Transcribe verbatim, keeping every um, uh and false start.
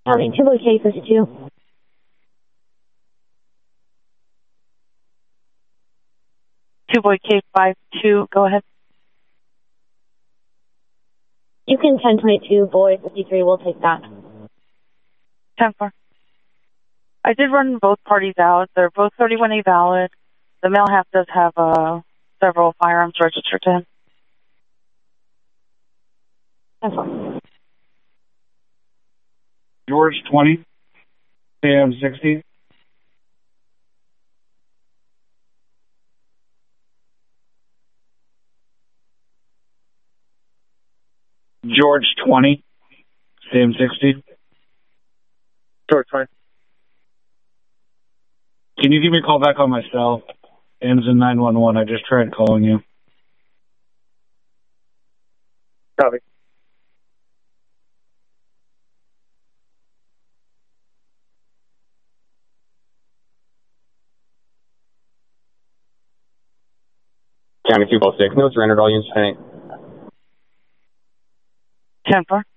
County two boy K fifty-two. two boy K five two, go ahead. You can ten twenty-two, boy fifty-three, we'll take that. ten four. I did run both parties out. They're both thirty-one A valid. The male half does have uh, several firearms registered to him. ten four. George twenty, Sam sixty. George twenty, Sam sixty. George twenty. Can you give me a call back on my cell? Ends in nine one one. I just tried calling you. Copy. County two oh six, no surrendered, all units ten eight. ten four.